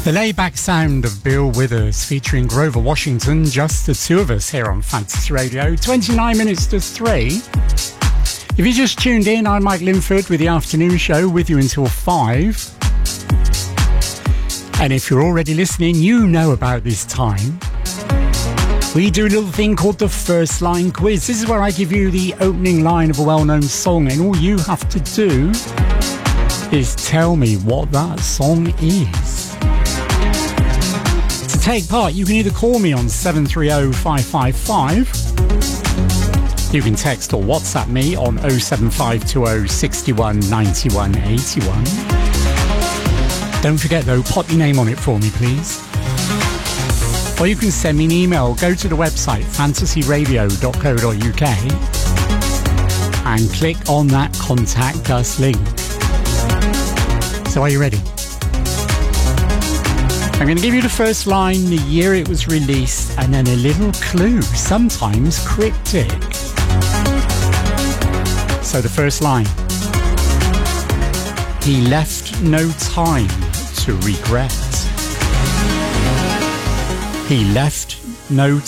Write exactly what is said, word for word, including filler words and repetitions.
The laid-back sound of Bill Withers featuring Grover Washington, just the two of us here on Fantasy Radio, twenty-nine minutes to three. If you just tuned in, I'm Mike Linford with the afternoon show with you until five. And if you're already listening, you know about this time. We do a little thing called the First Line Quiz. This is where I give you the opening line of a well-known song, and all you have to do is tell me what that song is. To take part, you can either call me on seven three zero, five five five. You can text or WhatsApp me on oh seven five two oh, six one, nine one eight one. Don't forget though, pop your name on it for me, please. Or you can send me an email. Go to the website fantasy radio dot co dot uk and click on that Contact Us link. So are you ready? I'm going to give you the first line, the year it was released, and then a little clue, sometimes cryptic. So the first line. He left no time to regret. He left no